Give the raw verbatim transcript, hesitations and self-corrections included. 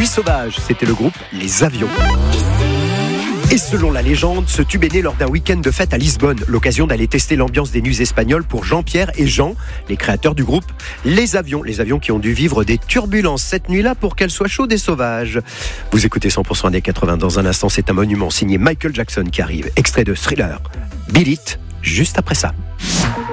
Sauvage, c'était le groupe Les Avions. Et selon la légende, ce tube est né lors d'un week-end de fête à Lisbonne. L'occasion d'aller tester l'ambiance des nuits espagnoles pour Jean-Pierre et Jean, les créateurs du groupe Les Avions. Les avions qui ont dû vivre des turbulences cette nuit-là pour qu'elle soit chaude et sauvage. Vous écoutez cent pour cent années quatre-vingts. Dans un instant, c'est un monument signé Michael Jackson qui arrive. Extrait de Thriller. Beat It, juste après ça.